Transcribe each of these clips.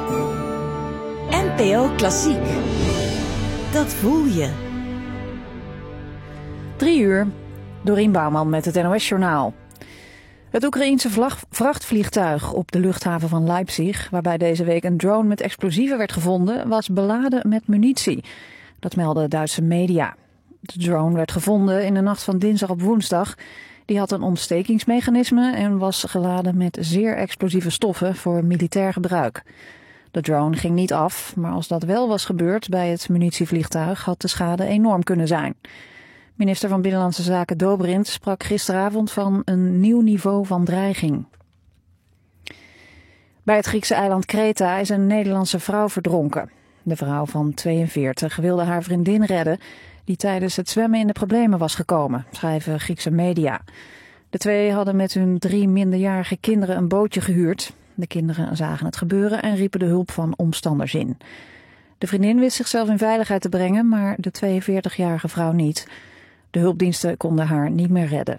NPO Klassiek. Dat voel je. 3 uur. Dorien Bouwman met het NOS-journaal. Het Oekraïense vrachtvliegtuig op de luchthaven van Leipzig, waarbij deze week een drone met explosieven werd gevonden, was beladen met munitie. Dat melden Duitse media. De drone werd gevonden in de nacht van dinsdag op woensdag. Die had een ontstekingsmechanisme en was geladen met zeer explosieve stoffen voor militair gebruik. De drone ging niet af, maar als dat wel was gebeurd bij het munitievliegtuig had de schade enorm kunnen zijn. Minister van Binnenlandse Zaken Dobrindt sprak gisteravond van een nieuw niveau van dreiging. Bij het Griekse eiland Kreta is een Nederlandse vrouw verdronken. De vrouw van 42 wilde haar vriendin redden, die tijdens het zwemmen in de problemen was gekomen, schrijven Griekse media. De twee hadden met hun 3 minderjarige kinderen een bootje gehuurd. De kinderen zagen het gebeuren en riepen de hulp van omstanders in. De vriendin wist zichzelf in veiligheid te brengen, maar de 42-jarige vrouw niet. De hulpdiensten konden haar niet meer redden.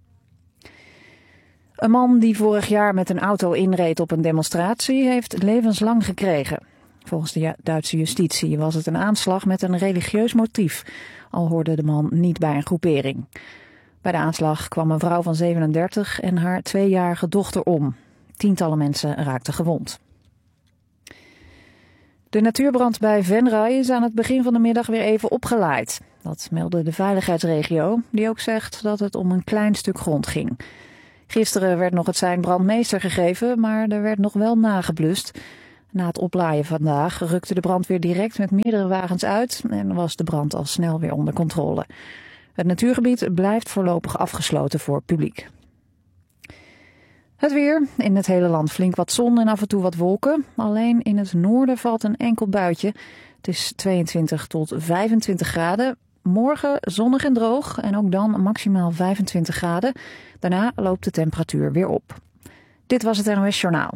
Een man die vorig jaar met een auto inreed op een demonstratie heeft levenslang gekregen. Volgens de Duitse justitie was het een aanslag met een religieus motief, al hoorde de man niet bij een groepering. Bij de aanslag kwam een vrouw van 37 en haar 2-jarige dochter om. Tientallen mensen raakten gewond. De natuurbrand bij Venray is aan het begin van de middag weer even opgelaaid. Dat meldde de veiligheidsregio, die ook zegt dat het om een klein stuk grond ging. Gisteren werd nog het sein brandmeester gegeven, maar er werd nog wel nageblust. Na het oplaaien vandaag rukte de brandweer direct met meerdere wagens uit en was de brand al snel weer onder controle. Het natuurgebied blijft voorlopig afgesloten voor publiek. Het weer. In het hele land flink wat zon en af en toe wat wolken. Alleen in het noorden valt een enkel buitje. Het is 22 tot 25 graden. Morgen zonnig en droog en ook dan maximaal 25 graden. Daarna loopt de temperatuur weer op. Dit was het NOS Journaal.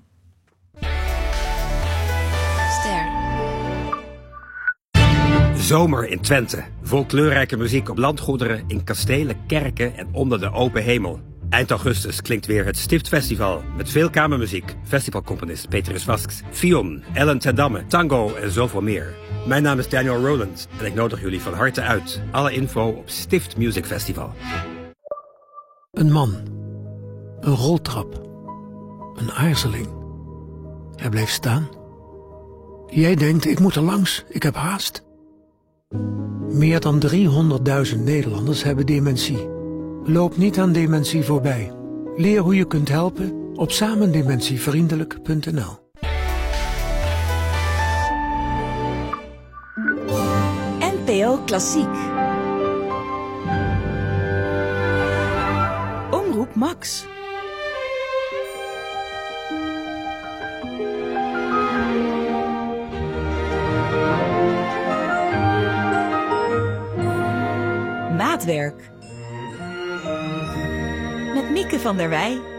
Zomer in Twente. Vol kleurrijke muziek op landgoederen, in kastelen, kerken en onder de open hemel. Eind augustus klinkt weer het Stiftfestival met veel kamermuziek, festivalcomponist Petrus Vasks, Fion, Ellen ten Damme, tango en zoveel meer. Mijn naam is Daniel Rowland en ik nodig jullie van harte uit. Alle info op Stift Music Festival. Een man. Een roltrap. Een aarzeling. Hij blijft staan. Jij denkt, ik moet er langs, ik heb haast. Meer dan 300.000 Nederlanders hebben dementie. Loop niet aan dementie voorbij. Leer hoe je kunt helpen op samendementievriendelijk.nl. NPO Klassiek. Omroep Max. Maatwerk. Met Mieke van der Wij.